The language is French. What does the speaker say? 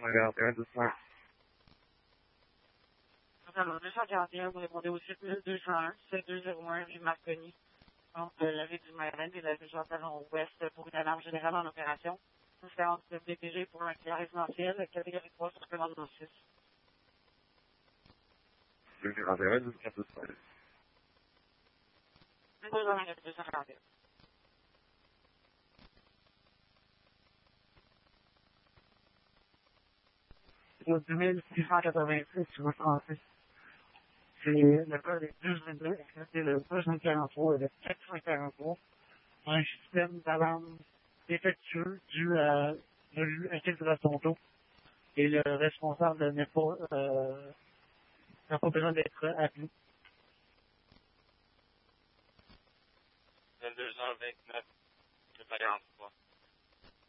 241 200. Alors, 241, vous répondez au site 1201, 7201, rue Marconi, entre la rue du Maryland et la rue Jean-Talon-Ouest pour une alarme générale en opération. Différence de BPG pour un client résidentiel, catégorie 3 sur commandement 6. 241 200. 241. Au 2686 sur le français. C'est le code est 1222, c'est le 243 et le 443. Un système d'alarme défectueux dû à l'infiltration d'eau. Et le responsable n'a pas besoin d'être appelé. 22h29, c'est pas grave.